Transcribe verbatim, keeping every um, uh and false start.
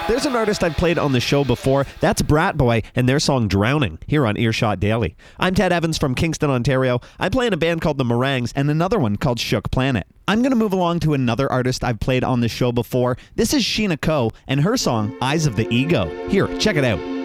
There's an artist I've played on the show before. That's Brat Boy and their song Drowning here on Earshot Daily. I'm Ted Evans from Kingston, Ontario. I play in a band called The Meringues and another one called Shook Planet. I'm going to move along to another artist I've played on the show before. This is Sheena Coe and her song Eyes of the Ego. Here, check it out.